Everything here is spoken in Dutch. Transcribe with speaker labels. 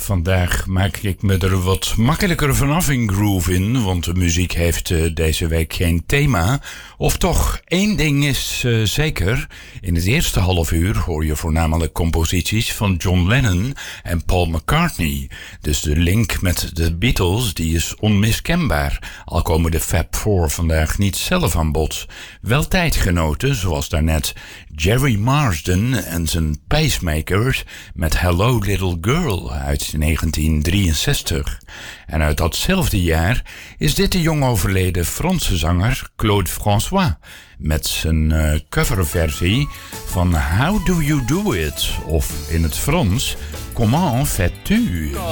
Speaker 1: vandaag maak ik me er wat makkelijker vanaf in Groovin, want de muziek heeft deze week geen thema. Of toch, één ding is zeker. In het eerste half uur hoor je voornamelijk composities van John Lennon en Paul McCartney. Dus de link met de Beatles die is onmiskenbaar, al komen de Fab Four vandaag niet zelf aan bod. Wel tijdgenoten, zoals daarnet Jerry Marsden en zijn Pacemakers met Hello Little Girl uit 1963. En uit datzelfde jaar is dit de jong overleden Franse zanger Claude François met zijn coverversie van How Do You Do It? Of in het Frans, Comment Fais-tu?